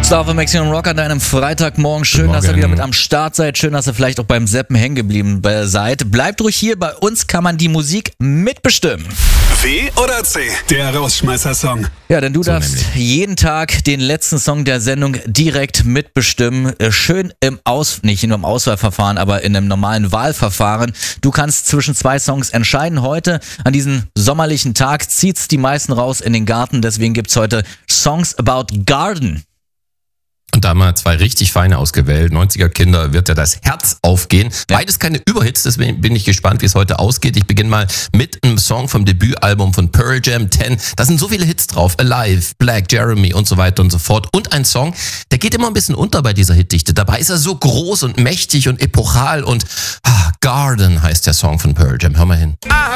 Star of Maximum Rock an deinem Freitagmorgen. Schön, dass ihr wieder mit am Start seid. Schön, dass ihr vielleicht auch beim Seppen hängen geblieben seid. Bleibt ruhig hier. Bei uns kann man die Musik mitbestimmen. W oder C? Der Rausschmeißer-Song. Ja, denn du darfst jeden Tag den letzten Song der Sendung direkt mitbestimmen. Schön nicht nur im Auswahlverfahren, aber in einem normalen Wahlverfahren. Du kannst zwischen zwei Songs entscheiden. Heute, an diesem sommerlichen Tag, zieht's die meisten raus in den Garten. Deswegen gibt's heute Songs About Garden. Und da haben wir zwei richtig feine ausgewählt. 90er Kinder, wird ja das Herz aufgehen. Ja. Beides keine Überhits, deswegen bin ich gespannt, wie es heute ausgeht. Ich beginne mal mit einem Song vom Debütalbum von Pearl Jam, 10. Da sind so viele Hits drauf. Alive, Black, Jeremy und so weiter und so fort. Und ein Song, der geht immer ein bisschen unter bei dieser Hitdichte. Dabei ist er so groß und mächtig und epochal und Garden heißt der Song von Pearl Jam. Hör mal hin.